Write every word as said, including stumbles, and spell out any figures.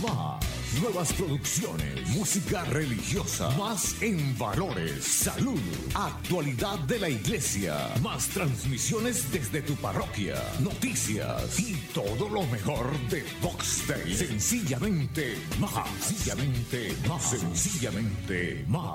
Más. Nuevas producciones, música religiosa, más en valores, salud, actualidad de la iglesia, más transmisiones desde tu parroquia, noticias y todo lo mejor de Vox Day. Sencillamente más, sencillamente más, sencillamente más.